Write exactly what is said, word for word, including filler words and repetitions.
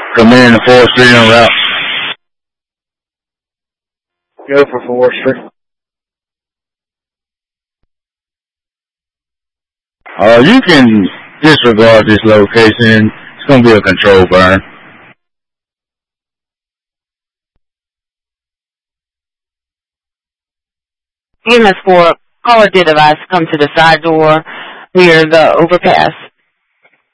Come in to forestry en route. Go for forestry. Uh, you can disregard this location. It's going to be a control burn. E M S four, caller did advise come to the side door near the overpass.